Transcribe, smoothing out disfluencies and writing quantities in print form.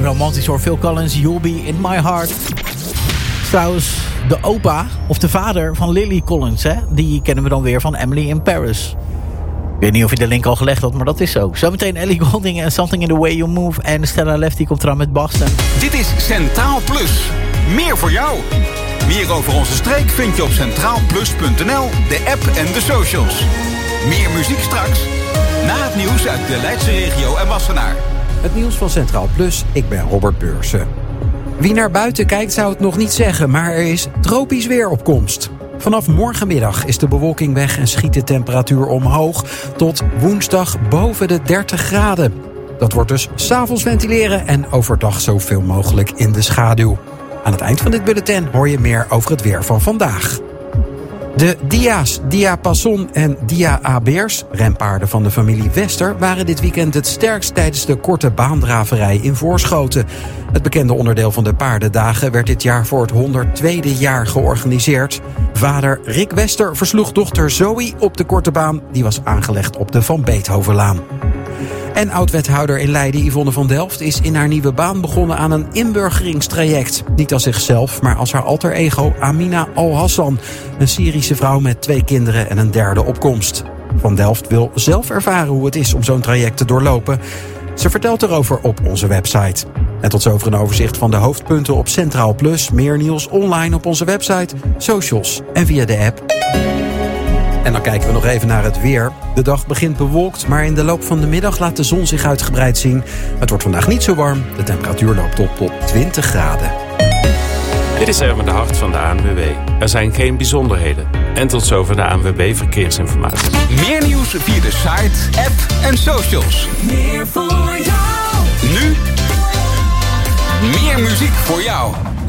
Gewoon romantisch hoor. Phil Collins, You'll Be In My Heart. Trouwens, de opa of de vader van Lily Collins, hè? Die kennen we dan weer van Emily in Paris. Ik weet niet of je de link al gelegd had, maar dat is zo. Zometeen Ellie Goulding en Something in the Way You Move. En Stella Lefty komt eraan met Boston. Dit is Centraal Plus. Meer voor jou. Meer over onze streek vind je op centraalplus.nl, de app en de socials. Meer muziek straks. Na het nieuws uit de Leidse regio en Wassenaar. Het nieuws van Centraal Plus, ik ben Robert Beursen. Wie naar buiten kijkt zou het nog niet zeggen, maar er is tropisch weer op komst. Vanaf morgenmiddag is de bewolking weg en schiet de temperatuur omhoog tot woensdag boven de 30 graden. Dat wordt dus 's avonds ventileren en overdag zoveel mogelijk in de schaduw. Aan het eind van dit bulletin hoor je meer over het weer van vandaag. De Dia's, Diapason en Dia-A-beers, renpaarden van de familie Wester, waren dit weekend het sterkst tijdens de korte baandraverij in Voorschoten. Het bekende onderdeel van de paardendagen werd dit jaar voor het 102e jaar georganiseerd. Vader Rick Wester versloeg dochter Zoe op de korte baan. Die was aangelegd op de Van Beethovenlaan. En oud-wethouder in Leiden, Yvonne van Delft, is in haar nieuwe baan begonnen aan een inburgeringstraject. Niet als zichzelf, maar als haar alter ego Amina Al-Hassan. Een Syrische vrouw met 2 kinderen en een derde opkomst. Van Delft wil zelf ervaren hoe het is om zo'n traject te doorlopen. Ze vertelt erover op onze website. En tot zover een overzicht van de hoofdpunten op Centraal Plus. Meer nieuws online op onze website, socials en via de app. En dan kijken we nog even naar het weer. De dag begint bewolkt, maar in de loop van de middag laat de zon zich uitgebreid zien. Het wordt vandaag niet zo warm. De temperatuur loopt op tot 20 graden. Dit is Erwin de Hart van de ANWB. Er zijn geen bijzonderheden. En tot zover de ANWB Verkeersinformatie. Meer nieuws via de site, app en socials. Meer voor jou. Nu meer muziek voor jou.